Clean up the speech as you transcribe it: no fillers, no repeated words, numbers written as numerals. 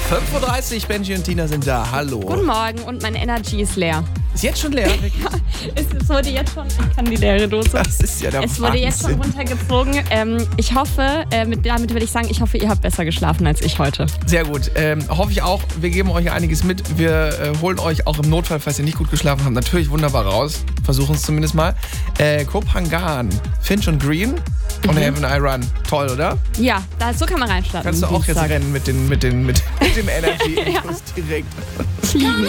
5:30 Uhr, Benji und Tina sind da. Hallo. Guten Morgen und meine Energy ist leer. Ist jetzt schon leer? Es wurde jetzt schon, ich kann die leere Dose. Das ist ja der Es wurde jetzt schon runtergezogen. Ich hoffe, damit will ich sagen, ich hoffe, ihr habt besser geschlafen als ich heute. Sehr gut. Hoffe ich auch. Wir geben euch einiges mit. Wir holen euch auch im Notfall, falls ihr nicht gut geschlafen habt, natürlich wunderbar raus. Versuchen es zumindest mal. Kopangan, Finch und Green und Heaven I Run. Toll, oder? Ja, so kann man reinstarten. Kannst du auch jetzt rennen mit dem Energy-Infos direkt.